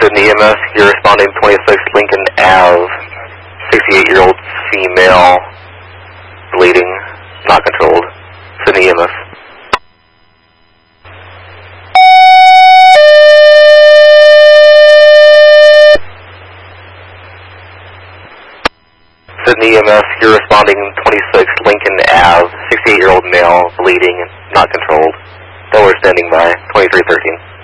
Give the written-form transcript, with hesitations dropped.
Sydney EMS, you're responding 26 Lincoln Ave, 68-year-old female, bleeding, not controlled. Sydney EMS. Sydney EMS, you're responding 26 Lincoln Ave, 68-year-old male, bleeding, not controlled. Delaware standing by, 2313.